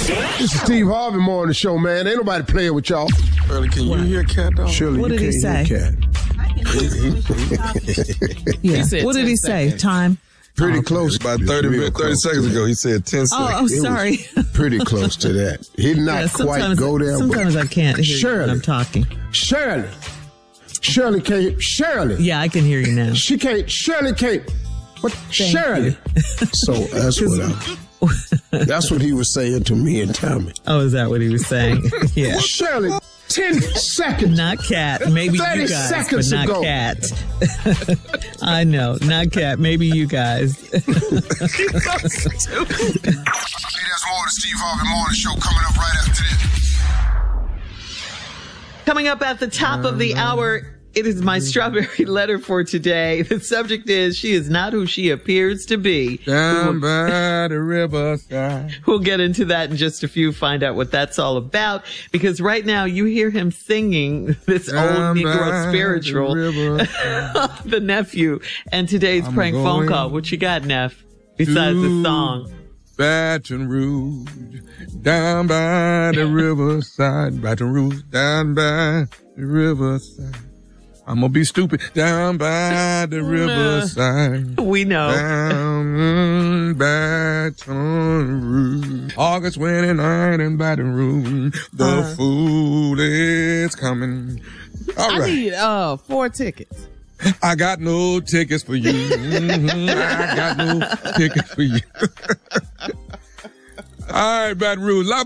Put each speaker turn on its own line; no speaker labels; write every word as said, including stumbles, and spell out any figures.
This is Steve Harvey Morning Show, man. Ain't nobody playing with y'all.
Early, can
what?
you hear Cat, though?
Surely what did he say?
yeah.
He what did he say?
Seconds.
Time?
Pretty
oh,
close.
About thirty, minutes, thirty seconds ago, he said ten seconds.
Oh, oh sorry.
Pretty close to that. He did not
yeah,
quite go there.
Sometimes I can't hear
Shirley,
you when I'm talking.
Shirley. Shirley can't. Shirley.
Yeah, I can hear you now.
She can't. Shirley can't. What?
Thank
Shirley.
So that's what I, that's what he was saying to me and Tommy.
Oh, is that what he was saying? Yeah.
Shirley, ten seconds.
Not Cat. Maybe
thirty
you guys,
seconds
but not
ago.
Cat. I know. Not Cat. Maybe you guys.
Hey, there's more of the Steve Harvey Morning Show coming up right after this.
Coming up at the top of the hour, it is my strawberry letter for today. The subject is, she is not who she appears to be.
Down by the riverside.
We'll get into that in just a few, find out what that's all about. Because right now you hear him singing this
Down
old Negro
by
spiritual,
the,
the nephew. And today's
I'm
prank phone
going
call. What you got, Neff? Besides the song.
Baton Rouge, down by the riverside. Baton Rouge, down by the riverside. I'm gonna be stupid. Down by the riverside.
We know.
Down Baton Rouge. August twenty-ninth in Baton Rouge. The uh, fool is coming. All right.
I need uh four tickets.
I got no tickets for you. Mm-hmm. I got no tickets for you. All right, Baton Rouge.